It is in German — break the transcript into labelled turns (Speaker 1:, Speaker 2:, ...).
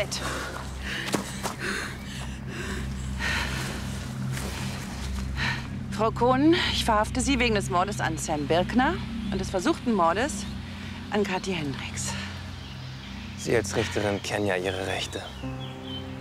Speaker 1: Bett. Frau Kohn, ich verhafte Sie wegen des Mordes an Sam Birkner und des versuchten Mordes an Kathi Hendricks.
Speaker 2: Sie als Richterin kennen ja Ihre Rechte.